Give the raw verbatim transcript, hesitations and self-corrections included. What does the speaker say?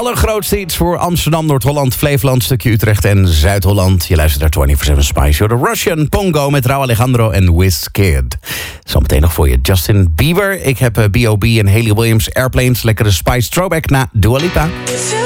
allergrootste hits voor Amsterdam, Noord-Holland, Flevoland, stukje Utrecht en Zuid-Holland. Je luistert naar vierentwintig zeven Spice. The Russian Pongo met Rauw Alejandro en Wizkid. Zometeen nog voor je Justin Bieber. Ik heb B O B en Hayley Williams Airplanes. Lekkere Spice throwback na Dua Lipa.